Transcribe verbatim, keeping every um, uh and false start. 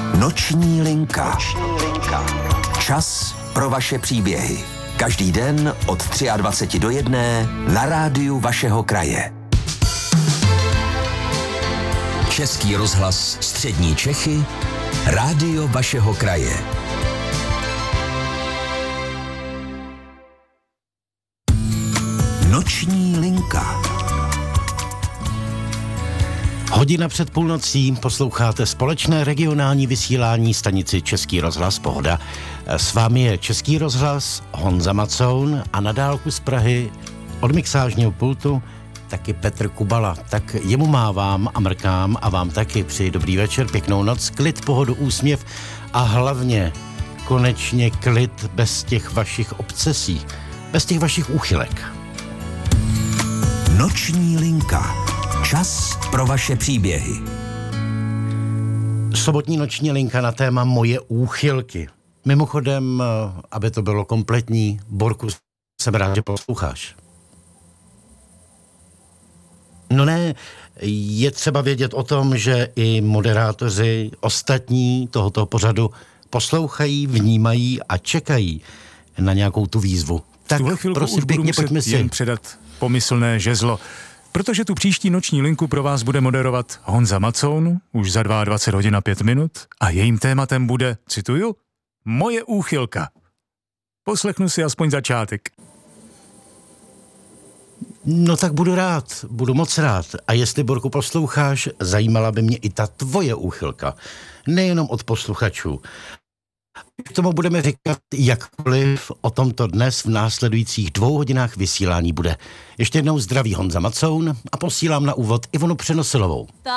Noční linka. Noční linka. Čas pro vaše příběhy. Každý den od dvacet tři do jedné na rádiu vašeho kraje. Český rozhlas Střední Čechy, rádio vašeho kraje. Noční linka. Hodina před půlnocí posloucháte společné regionální vysílání stanici Český rozhlas Pohoda. S vámi je Český rozhlas Honza Macoun a na dálku z Prahy od mixážního pultu taky Petr Kubala. Tak jemu mávám a mrkám a vám taky přeji dobrý večer, pěknou noc, klid, pohodu, úsměv a hlavně konečně klid bez těch vašich obsesí, bez těch vašich úchylek. Noční linka. Čas pro vaše příběhy. Sobotní noční linka na téma moje úchylky. Mimochodem, aby to bylo kompletní, Borku, jsem rád, že posloucháš. No ne, je třeba vědět o tom, že i moderátoři ostatní tohoto pořadu poslouchají, vnímají a čekají na nějakou tu výzvu. Tak prosím pěkně, pojďme si. Jen předat pomyslné žezlo, protože tu příští noční linku pro vás bude moderovat Honza Macoun už za dvacet dva hodin a pět minut a jejím tématem bude, cituju, moje úchylka. Poslechnu si aspoň začátek. No tak budu rád, budu moc rád. A jestli, Borku, posloucháš, zajímala by mě i ta tvoje úchylka. Nejenom od posluchačů. K tomu budeme říkat jakkoliv, o tomto dnes v následujících dvou hodinách vysílání bude. Ještě jednou zdraví Honza Macoun a posílám na úvod Ivonu Přenosilovou.